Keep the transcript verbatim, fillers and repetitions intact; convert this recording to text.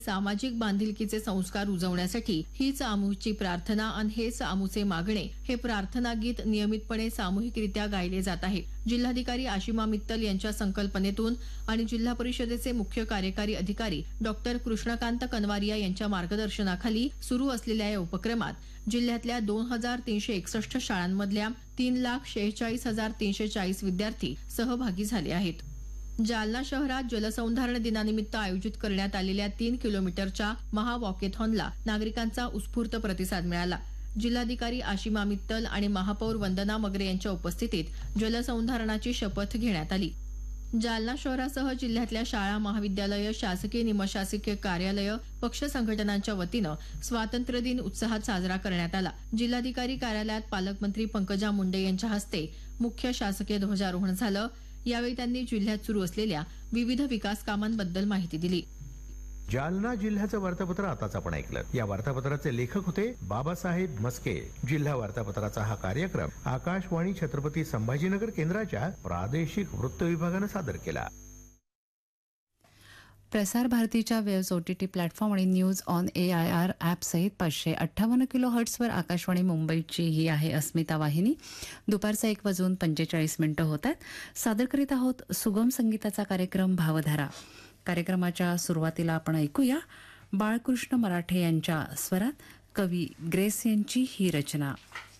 सामाजिक बांधिलकीचे संस्कार रुजवण्यासाठी हीच आमूची प्रार्थना आणि हेच आमूचे मागणे हे प्रार्थना गीत नियमितपणे सामूहिकरित्या गायले जात आहे. जिल्हाधिकारी आशिमा मित्तल यांच्या संकल्पनेतून आणि जिल्हा परिषदेचे मुख्य कार्यकारी अधिकारी डॉक्टर कृष्णकांत कनवारिया यांच्या मार्गदर्शनाखाली सुरू असलेल्या या उपक्रमात जिल्ह्यातल्या दोन हजार तीनशे एकसष्ट शाळांमधल्या तीन लाख शेहेचाळीस हजार तीनशे चाळीस विद्यार्थी सहभागी झाले आहेत. जालना शहरात जलसंधारण दिनानिमित्त आयोजित करण्यात आलेल्या तीन किलोमीटरच्या महावॉकेथॉनला नागरिकांचा उत्स्फूर्त प्रतिसाद मिळाला. जिल्हाधिकारी आशिमा मित्तल आणि महापौर वंदना मगरे यांच्या उपस्थितीत जलसंधारणाची शपथ घेण्यात आली. जालना शहरासह जिल्ह्यातल्या शाळा, महाविद्यालय, शासकीय निमशासकीय कार्यालय, पक्ष संघटनांच्या वतीनं स्वातंत्र्य दिन उत्साहात साजरा करण्यात आला. जिल्हाधिकारी कार्यालयात पालकमंत्री पंकजा मुंडे यांच्या हस्ते मुख्य शासकीय ध्वजारोहण झालं. यावेळी त्यांनी जिल्ह्यात सुरू असलेल्या विविध विकास कामांबद्दल माहिती दिली. जालना जिल्ह्याचं वार्तापत्र आताच आपण ऐकलं. या वार्तापत्राचे लेखक होते बाबासाहेब मस्के. जिल्हा वार्तापत्राचा हा कार्यक्रम आकाशवाणी छत्रपती संभाजीनगर केंद्राच्या प्रादेशिक वृत्त विभागानं सादर केला. प्रसार भारतीच्या वेव्स ओटीटी प्लॅटफॉर्म आणि news on A I R app सहित पाचशे अठ्ठावन्न किलो हर्ट्सवर आकाशवाणी मुंबईची ही आहे अस्मिता वाहिनी. दुपारचा एक वाजून पंचेचाळीस मिनिटं होत आहेत. सादर करीत आहोत सुगम संगीताचा कार्यक्रम भावधारा. कार्यक्रमाच्या सुरुवातीला आपण ऐकूया बाळकृष्ण मराठे यांच्या स्वरात कवी ग्रेस यांची ही रचना.